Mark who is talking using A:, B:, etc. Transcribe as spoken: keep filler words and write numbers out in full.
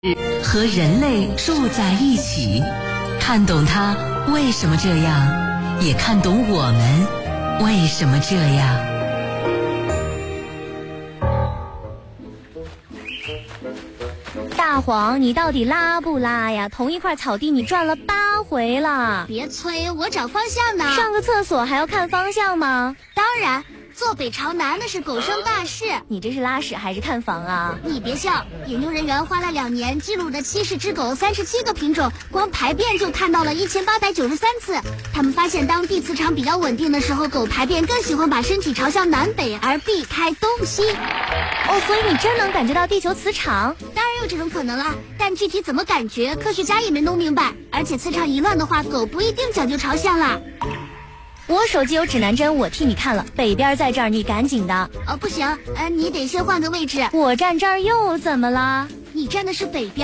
A: 和人类住在一起，看懂它为什么这样，也看懂我们为什么这样。
B: 大黄，你到底拉不拉呀？同一块草地你转了八回了。
C: 别催，我找方向呢。
B: 上个厕所还要看方向吗？
C: 当然，坐北朝南那是狗生大事。
B: 你这是拉屎还是看房啊？
C: 你别笑，研究人员花了两年记录了七十只狗三十七个品种，光排便就看到了一千八百九十三次。他们发现，当地磁场比较稳定的时候，狗排便更喜欢把身体朝向南北，而避开东西。
B: 哦，所以你真能感觉到地球磁场？
C: 当然有这种可能啦，但具体怎么感觉，科学家也没弄明白。而且磁场一乱的话，狗不一定讲究朝向啦。
B: 我手机有指南针，我替你看了，北边在这儿，你赶紧的。
C: 哦，不行，呃，你得先换个位置。
B: 我站这儿又怎么了？
C: 你站的是北边。